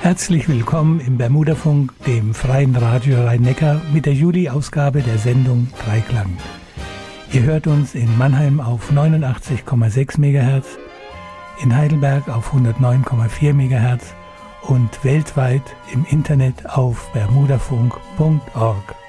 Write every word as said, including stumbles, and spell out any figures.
Herzlich willkommen im Bermudafunk, dem freien Radio Rhein-Neckar, mit der Juli-Ausgabe der Sendung Dreiklang. Ihr hört uns in Mannheim auf neunundachtzig Komma sechs Megahertz, in Heidelberg auf hundertneun Komma vier Megahertz und weltweit im Internet auf bermudafunk punkt org.